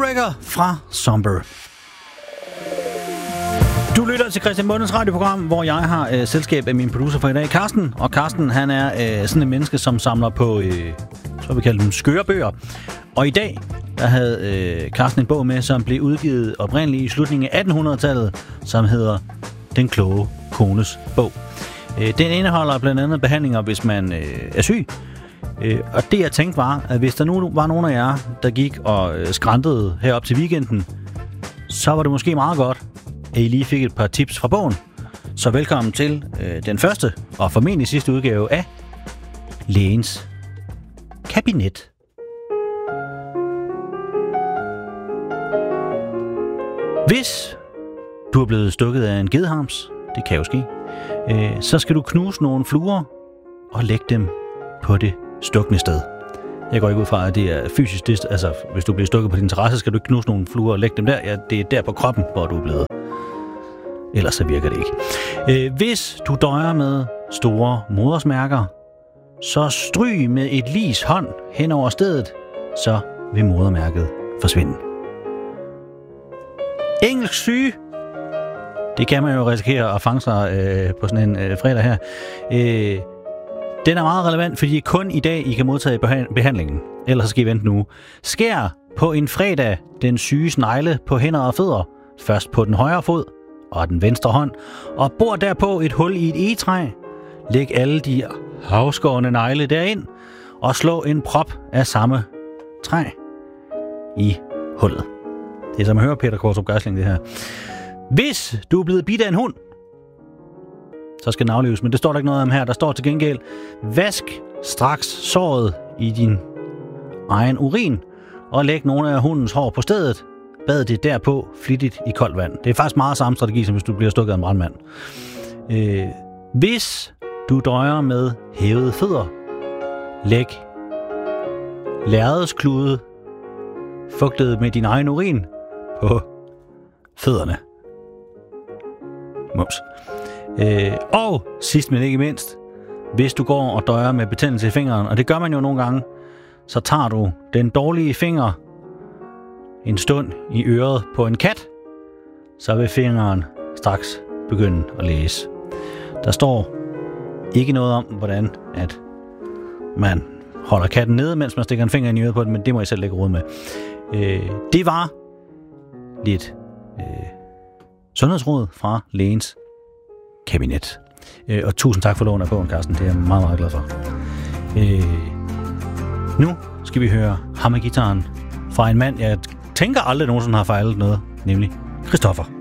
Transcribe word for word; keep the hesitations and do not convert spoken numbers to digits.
Moonraker fra Somber. Du lytter til Christian Bundens radioprogram, hvor jeg har øh, selskab af min producer for i dag, Carsten. Og Carsten, han er øh, sådan en menneske, som samler på, øh, så vi kalder dem skøre bøger. Og i dag, der havde øh, Carsten en bog med, som blev udgivet oprindeligt i slutningen af attenhundredetallet, som hedder Den kloge kones bog. Øh, den indeholder blandt andet behandlinger, hvis man øh, er syg. Øh, og det jeg tænkte var, at hvis der nu var nogen af jer, der gik og øh, skrantede herop til weekenden, så var det måske meget godt, at I lige fik et par tips fra bogen. Så velkommen til øh, den første og formentlig sidste udgave af Lægens Kabinet. Hvis du er blevet stukket af en gedehams, det kan jo ske, øh, så skal du knuse nogle fluer og lægge dem på det stukne sted. Jeg går ikke ud fra, at det er fysisk. Det, altså, hvis du bliver stukket på din terrasse, skal du ikke knuse nogle fluer og lægge dem der. Ja, det er der på kroppen, hvor du er blevet. Ellers så virker det ikke. Øh, hvis du døjer med store modersmærker, så stryg med et lis hånd hen over stedet, så vil modermærket forsvinde. Engelsk syge. Det kan man jo risikere at fange sig øh, på sådan en øh, fredag her. Øh, Den er meget relevant, fordi kun i dag I kan modtage behandlingen. Ellers så skal I vente nu. Skær på en fredag den syge snegle på hænder og fødder. Først på den højre fod og den venstre hånd. Og bor derpå et hul i et egetræ. Læg alle de afskårne negle derind. Og slå en prop af samme træ i hullet. Det er som at høre Peter Kortrup Geisling, det her. Hvis du er blevet bidt af en hund, så skal den aflives, men det står der ikke noget om her. Der står til gengæld, vask straks såret i din egen urin, og læg nogle af hundens hår på stedet. Bad det derpå flittigt i koldt vand. Det er faktisk meget samme strategi, som hvis du bliver stukket af en brandmand. Øh, hvis du døjer med hævede fødder, læg lærredsklude fugtet med din egen urin på fødderne. Mums. Øh, og sidst men ikke mindst, hvis du går og døjer med betændelse i fingeren, og det gør man jo nogle gange, så tager du den dårlige finger en stund i øret på en kat, så vil fingeren straks begynde at læse. Der står ikke noget om, hvordan at man holder katten nede, mens man stikker en finger i øret på den, men det må jeg selv lægge råd med. Øh, det var lidt øh, sundhedsråd fra Lægens Kabinet. Øh, og tusind tak for lån af bogen, Carsten. Det er jeg meget, meget glad for. Øh, nu skal vi høre hammergitaren fra en mand, jeg tænker aldrig nogensinde har fejlet noget, nemlig Christoffer.